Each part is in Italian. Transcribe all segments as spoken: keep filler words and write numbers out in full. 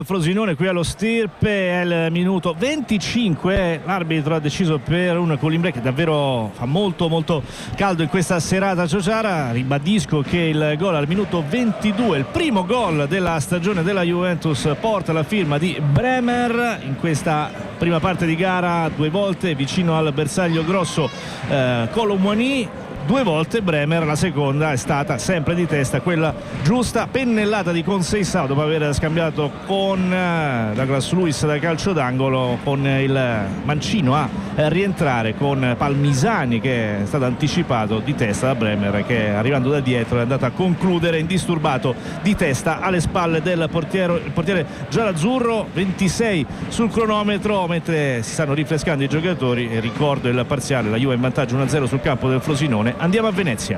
Frosinone qui allo Stirpe, è il minuto venticinque, l'arbitro ha deciso per un cooling break, davvero fa molto molto caldo in questa serata a Ciociara. Ribadisco che il gol al minuto ventidue, il primo gol della stagione della Juventus, porta la firma di Bremer in questa prima parte di gara, due volte vicino al bersaglio grosso eh, Colomboigny. Due volte Bremer, la seconda è stata sempre di testa, quella giusta, pennellata di Conceição dopo aver scambiato con uh, Douglas Luiz da calcio d'angolo, con il mancino a rientrare con Palmisani che è stato anticipato di testa da Bremer, che arrivando da dietro è andato a concludere indisturbato di testa alle spalle del portiere, il portiere gialloazzurro. Ventisei sul cronometro mentre si stanno rinfrescando i giocatori, e ricordo il parziale, la Juve in vantaggio uno a zero sul campo del Frosinone. Andiamo a Venezia.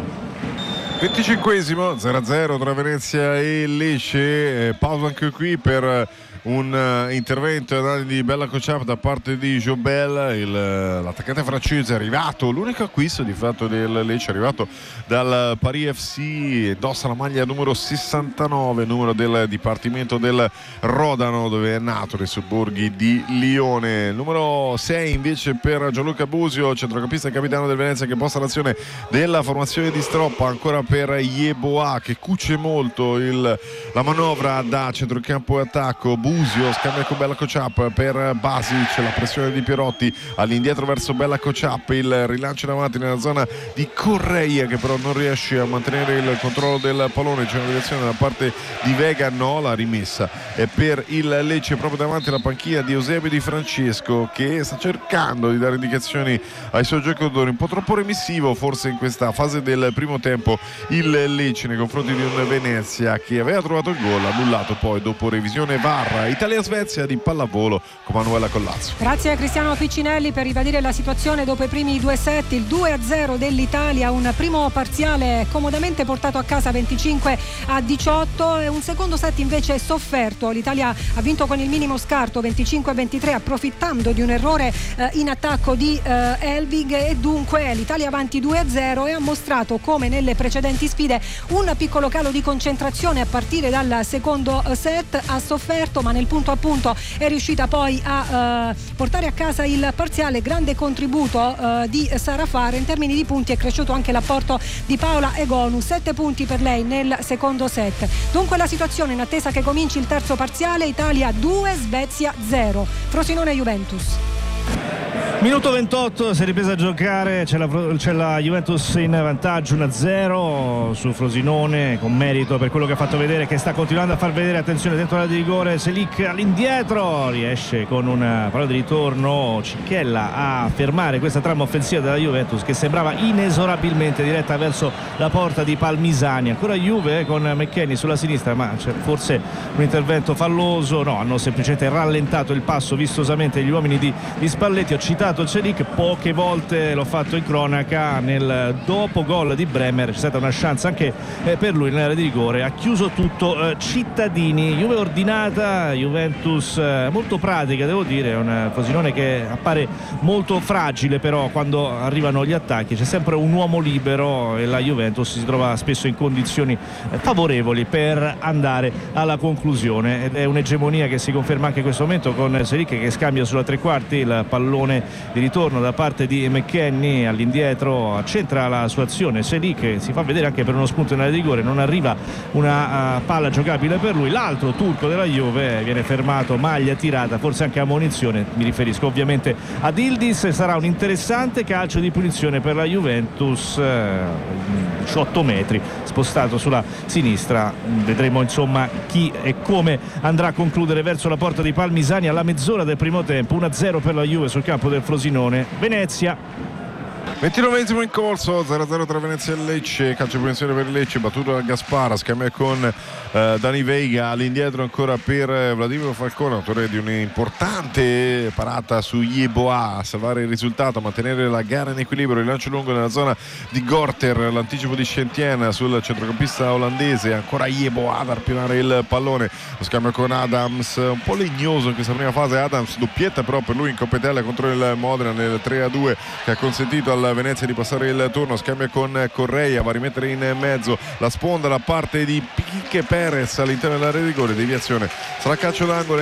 venticinquesimo, zero a zero tra Venezia e Lecce. Eh, pausa anche qui per un uh, intervento di Bella Kotchap da parte di Jobel, il, l'attaccante francese è arrivato, l'unico acquisto di fatto del Lecce è arrivato dal Paris F C, indossa la maglia numero sessantanove, numero del dipartimento del Rodano dove è nato, nei sobborghi di Lione. Numero sei invece per Gianluca Busio, centrocampista e capitano del Venezia, che posta l'azione della formazione di Stroppa, ancora per Yeboah che cuce molto il, la manovra da centrocampo e attacco. Busio scambia con Bella Kotchap per Basic, la pressione di Pierotti all'indietro verso Bella Kotchap, il rilancio in avanti nella zona di Correia che però non riesce a mantenere il controllo del pallone, c'è una direzione da parte di Vega, no, la rimessa è per il Lecce proprio davanti alla panchina di Eusebio Di Francesco, che sta cercando di dare indicazioni ai suoi giocatori, un po' troppo remissivo forse in questa fase del primo tempo il Lecce nei confronti di un Venezia che aveva trovato il gol, annullato poi dopo revisione V A R. Italia-Svezia di pallavolo con Manuela Collazzo. Grazie a Cristiano Piccinelli per ribadire la situazione dopo i primi due set. Il due a zero dell'Italia, un primo parziale comodamente portato a casa venticinque a diciotto e un secondo set invece sofferto. L'Italia ha vinto con il minimo scarto venticinque a ventitré, approfittando di un errore eh, in attacco di eh, Elvig, e dunque l'Italia avanti due a zero, e ha mostrato come nelle precedenti sfide un piccolo calo di concentrazione a partire dal secondo set. Ha sofferto, ma nel punto a punto è riuscita poi a uh, portare a casa il parziale. Grande contributo uh, di Sara Farah. In termini di punti è cresciuto anche l'apporto di Paola Egonu, sette punti per lei nel secondo set. Dunque la situazione in attesa che cominci il terzo parziale: Italia due, Svezia zero. Frosinone Juventus. Minuto ventotto, si è ripresa a giocare, c'è la, c'è la Juventus in vantaggio uno a zero sul Frosinone, con merito per quello che ha fatto vedere, che sta continuando a far vedere. Attenzione dentro l'area di rigore, Selic all'indietro, riesce con una parola di ritorno Cicchella a fermare questa trama offensiva della Juventus che sembrava inesorabilmente diretta verso la porta di Palmisani. Ancora Juve con McKennie sulla sinistra, ma c'è forse un intervento falloso, no, hanno semplicemente rallentato il passo vistosamente gli uomini di, di Spalletti. Ho citato Celic, poche volte l'ho fatto in cronaca, nel dopo gol di Bremer c'è stata una chance anche eh, per lui nell'area di rigore, ha chiuso tutto eh, Cittadini. Juve ordinata, Juventus eh, molto pratica, devo dire, è un Frosinone che appare molto fragile, però quando arrivano gli attacchi c'è sempre un uomo libero e la Juventus si trova spesso in condizioni eh, favorevoli per andare alla conclusione, ed è un'egemonia che si conferma anche in questo momento con Selic che scambia sulla tre quarti il pallone di ritorno da parte di McKennie, all'indietro accentra la sua azione Selic, che si fa vedere anche per uno spunto in area di rigore, non arriva una uh, palla giocabile per lui. L'altro turco della Juve viene fermato, maglia tirata, forse anche ammonizione, mi riferisco ovviamente ad Yildiz. Sarà un interessante calcio di punizione per la Juventus, uh, diciotto metri spostato sulla sinistra, vedremo insomma chi e come andrà a concludere verso la porta di Palmisani alla mezz'ora del primo tempo. Uno a zero per la Juve sul campo del Frosinone. Venezia. ventinovesimo in corso, zero a zero tra Venezia e Lecce, calcio di punizione per Lecce, battuto da Gaspara, scambia con eh, Dani Veiga, all'indietro ancora per eh, Vladimiro Falcone, autore di un'importante parata su Yeboah a salvare il risultato, a mantenere la gara in equilibrio. Il lancio lungo nella zona di Gorter, l'anticipo di Scientien sul centrocampista olandese, ancora Yeboah ad arpionare il pallone, lo scambio con Adams, un po' legnoso in questa prima fase Adams, doppietta però per lui in Coppa Italia contro il Modena nel tre a due che ha consentito al Venezia di passare il turno, scambia con Correia, va a rimettere in mezzo la sponda da parte di Pique Perez all'interno dell'area di rigore, deviazione, sarà calcio d'angolo